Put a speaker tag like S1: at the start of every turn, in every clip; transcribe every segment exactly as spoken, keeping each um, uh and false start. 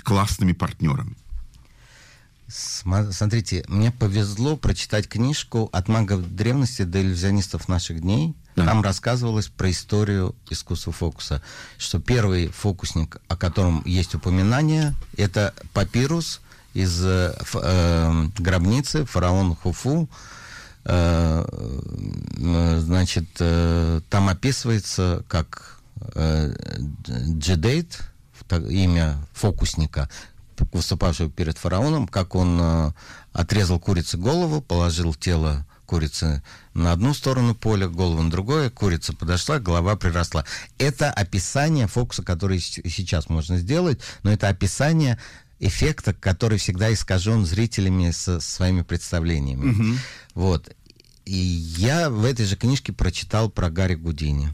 S1: классными партнерами?
S2: Смотрите, мне повезло прочитать книжку «От магов древности до иллюзионистов наших дней». Да. Там рассказывалось про историю искусства фокуса, что первый фокусник, о котором есть упоминание, это папирус из э, э, гробницы фараона Хуфу. Э, э, значит, э, там описывается, как э, Джедейт, имя фокусника, выступавшего перед фараоном, как он э, отрезал курице голову, положил тело курицы на одну сторону поля, голову на другое, курица подошла, голова приросла. Это описание фокуса, который сейчас можно сделать, но это описание эффекта, который всегда искажен зрителями со своими представлениями. Mm-hmm. Вот. И я в этой же книжке прочитал про Гарри Гудини.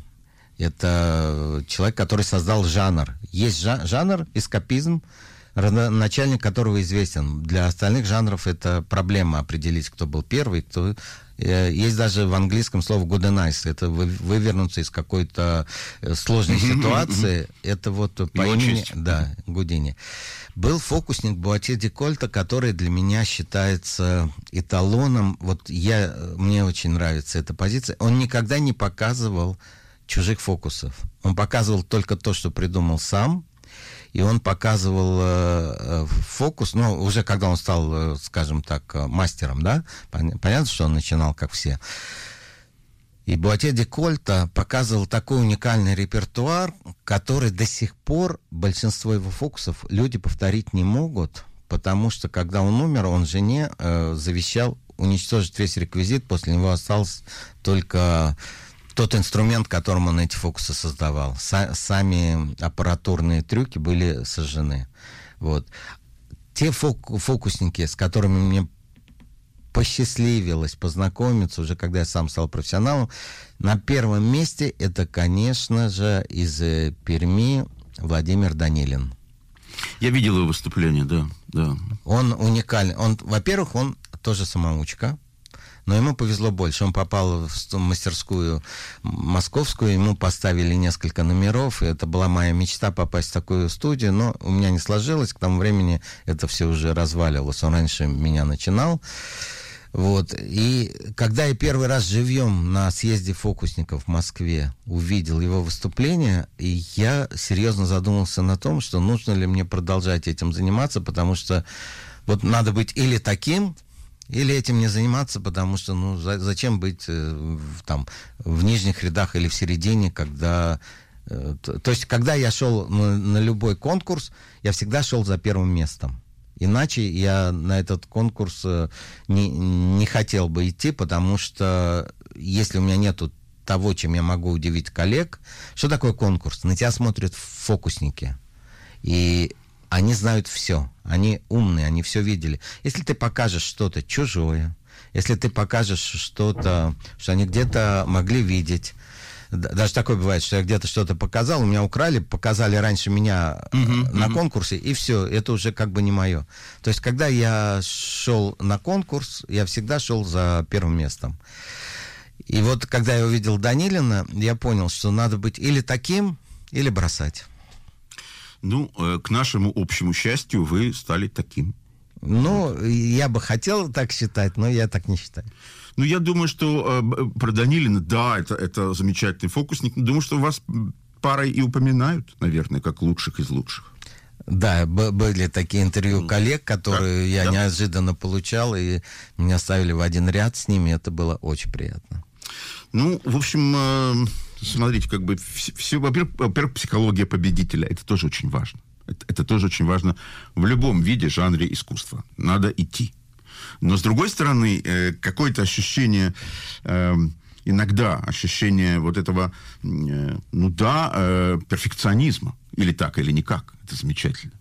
S2: Это человек, который создал жанр. Есть жанр, эскапизм, начальник которого известен. Для остальных жанров это проблема определить, кто был первый, кто... Есть даже в английском слово good and nice. Это вывернуться из какой-то сложной ситуации. Это вот по имени... Да, Гудини. Был фокусник Буатье де Кольта, который для меня считается эталоном. Вот я... Мне очень нравится эта позиция. Он никогда не показывал чужих фокусов. Он показывал только то, что придумал сам. И он показывал э, фокус, ну, уже когда он стал, э, скажем так, э, мастером, да, понятно, что он начинал, как все. И Буатье де Кольта показывал такой уникальный репертуар, который до сих пор большинство его фокусов люди повторить не могут, потому что, когда он умер, он жене э, завещал уничтожить весь реквизит, после него остался только... тот инструмент, которым он эти фокусы создавал. Са- сами аппаратурные трюки были сожжены. Вот. Те фок- фокусники, с которыми мне посчастливилось познакомиться, уже когда я сам стал профессионалом, на первом месте это, конечно же, из Перми Владимир Данилин.
S1: Я видел его выступление, да, да.
S2: Он уникальный. Он, во-первых, он тоже самоучка. Но ему повезло больше. Он попал в мастерскую московскую, ему поставили несколько номеров, и это была моя мечта попасть в такую студию, но у меня не сложилось, к тому времени это все уже разваливалось. Он раньше меня начинал. Вот. И когда я первый раз живьем на съезде фокусников в Москве увидел его выступление, и я серьезно задумался на том, что нужно ли мне продолжать этим заниматься, потому что вот надо быть или таким, или этим не заниматься, потому что, ну, за, зачем быть э, там в нижних рядах или в середине, когда... Э, то, то есть, когда я шел на, на любой конкурс, я всегда шел за первым местом. Иначе я на этот конкурс э, не, не хотел бы идти, потому что если у меня нету того, чем я могу удивить коллег... Что такое конкурс? На тебя смотрят фокусники. И... Они знают все, они умные, они все видели. Если ты покажешь что-то чужое, если ты покажешь что-то, что они где-то могли видеть, даже такое бывает, что я где-то что-то показал, у меня украли, показали раньше меня uh-huh, на uh-huh. конкурсе, и все, это уже как бы не мое. То есть, когда я шел на конкурс, я всегда шел за первым местом. И вот, когда я увидел Данилина, я понял, что надо быть или таким, или бросать.
S1: Ну, к нашему общему счастью, вы стали таким.
S2: Ну, я бы хотел так считать, но я так не считаю.
S1: Ну, я думаю, что э, про Данилина, да, это, это замечательный фокусник. Думаю, что вас парой и упоминают, наверное, как лучших из лучших.
S2: Да, б- были такие интервью коллег, которые да, я да. неожиданно получал, и меня ставили в один ряд с ними, это было очень приятно.
S1: Ну, в общем... Э- Смотрите, как бы все, во-первых, во-первых, психология победителя, это тоже очень важно. Это, это тоже очень важно в любом виде, жанре искусства. Надо идти. Но, с другой стороны, э, какое-то ощущение, э, иногда ощущение вот этого, э, ну да, э, перфекционизма. Или так, или никак. Это замечательно.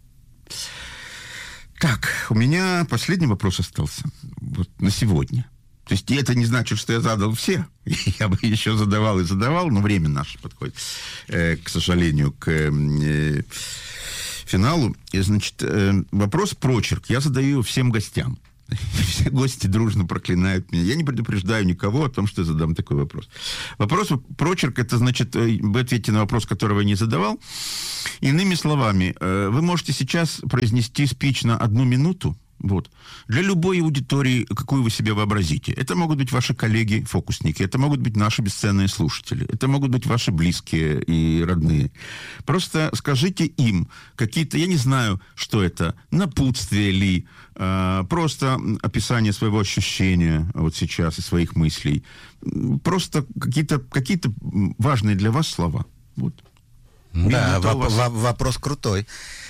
S1: Так, у меня последний вопрос остался. Вот на сегодня. То есть это не значит, что я задал все. Я бы еще задавал и задавал, но время наше подходит, э, к сожалению, к э, финалу. И, значит, э, вопрос прочерк. Я задаю его всем гостям. Все гости дружно проклинают меня. Я не предупреждаю никого о том, что я задам такой вопрос. Вопрос, прочерк, это значит, вы ответите на вопрос, который я не задавал. Иными словами, вы можете сейчас произнести спич на одну минуту, вот, для любой аудитории, какую вы себе вообразите. Это могут быть ваши коллеги-фокусники, это могут быть наши бесценные слушатели, это могут быть ваши близкие и родные. Просто скажите им какие-то, я не знаю, что это, напутствие ли, э, просто описание своего ощущения вот сейчас и своих мыслей. Просто какие-то, какие-то важные для вас слова. Вот.
S2: Да, воп- вас... вопрос крутой.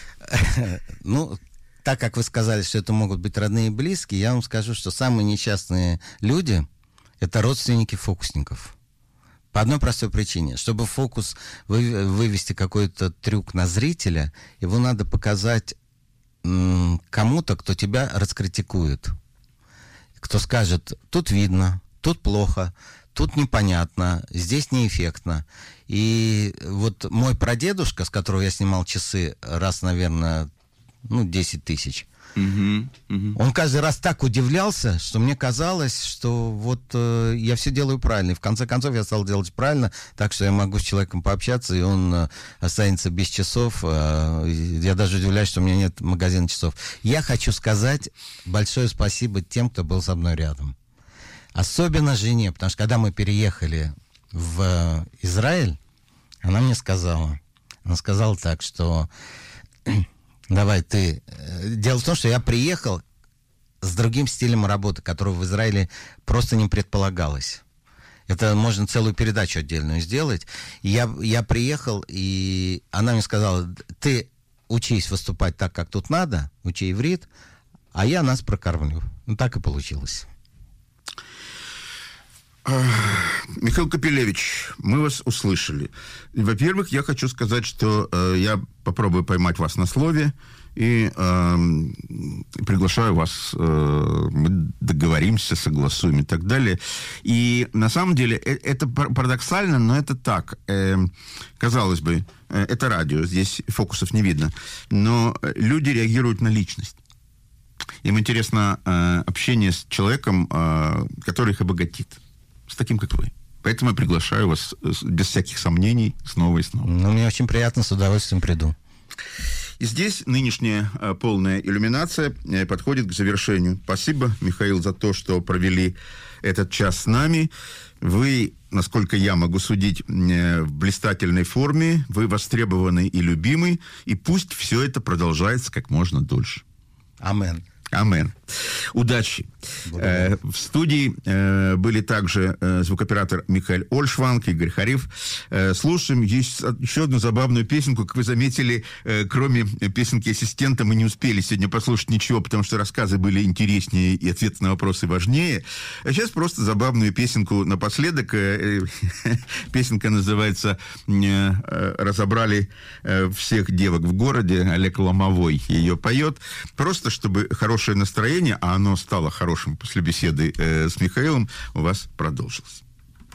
S2: Ну, так как вы сказали, что это могут быть родные и близкие, я вам скажу, что самые несчастные люди — это родственники фокусников. По одной простой причине. Чтобы в фокус вы, вывести какой-то трюк на зрителя, его надо показать м- кому-то, кто тебя раскритикует. Кто скажет, тут видно, тут плохо, тут непонятно, здесь неэффектно. И вот мой прадедушка, с которого я снимал часы раз, наверное, ну, десять тысяч. Uh-huh, uh-huh. Он каждый раз так удивлялся, что мне казалось, что вот э, я все делаю правильно. И в конце концов я стал делать правильно, так что я могу с человеком пообщаться, и он э, останется без часов. Э, я даже удивляюсь, что у меня нет магазина часов. Я хочу сказать большое спасибо тем, кто был со мной рядом. Особенно жене, потому что когда мы переехали в Израиль, она мне сказала, она сказала так, что... Давай, ты... Дело в том, что я приехал с другим стилем работы, которого в Израиле просто не предполагалось. Это можно целую передачу отдельную сделать. И я, я приехал, и она мне сказала, ты учись выступать так, как тут надо, учи иврит, а я нас прокормлю. Ну, так и получилось.
S1: Михаил Капелевич, мы вас услышали. Во-первых, я хочу сказать, что э, я попробую поймать вас на слове и э, приглашаю вас, э, мы договоримся, согласуем и так далее. И на самом деле э, это парадоксально, но это так. Э, казалось бы, э, это радио, здесь фокусов не видно, но люди реагируют на личность. Им интересно э, общение с человеком, э, который их обогатит. С таким, как вы. Поэтому я приглашаю вас без всяких сомнений снова и снова.
S2: Ну, мне очень приятно, с удовольствием приду.
S1: И здесь нынешняя э, полная иллюминация э, подходит к завершению. Спасибо, Михаил, за то, что провели этот час с нами. Вы, насколько я могу судить, э, в блистательной форме, вы востребованы и любимы, и пусть все это продолжается как можно дольше.
S2: Амен.
S1: Амен. Удачи. Э, в студии э, были также э, звукооператор Михаил Ольшванг, Игорь Хариф. Э, слушаем есть еще одну забавную песенку. Как вы заметили, э, кроме песенки ассистента мы не успели сегодня послушать ничего, потому что рассказы были интереснее и ответы на вопросы важнее. А сейчас просто забавную песенку напоследок. Э, э, песенка называется э, «Разобрали э, всех девок в городе». Олег Ломовой ее поет. Просто чтобы хорошее настроение, а оно стало хорошим после беседы э, с Михаилом, у вас продолжилось.